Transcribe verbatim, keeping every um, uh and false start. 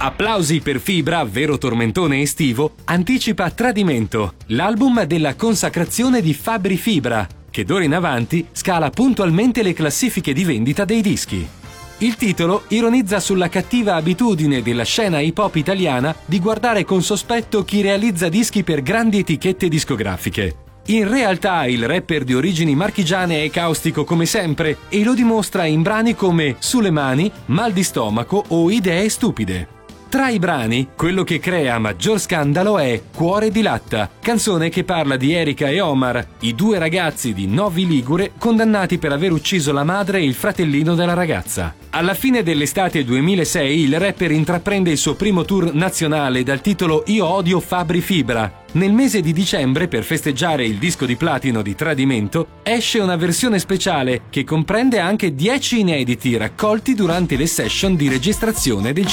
Applausi per Fibra, vero tormentone estivo, anticipa Tradimento, l'album della consacrazione di Fabri Fibra, che d'ora in avanti scala puntualmente le classifiche di vendita dei dischi. Il titolo ironizza sulla cattiva abitudine della scena hip hop italiana di guardare con sospetto chi realizza dischi per grandi etichette discografiche. In realtà il rapper di origini marchigiane è caustico come sempre e lo dimostra in brani come Sulle mani, Mal di stomaco o Idee stupide. Tra i brani, quello che crea maggior scandalo è Cuore di latta, canzone che parla di Erika e Omar, i due ragazzi di Novi Ligure condannati per aver ucciso la madre e il fratellino della ragazza. Alla fine dell'estate duemilasei il rapper intraprende il suo primo tour nazionale dal titolo Io odio Fabri Fibra. Nel mese di dicembre, per festeggiare il disco di platino di Tradimento, esce una versione speciale che comprende anche dieci inediti raccolti durante le session di registrazione del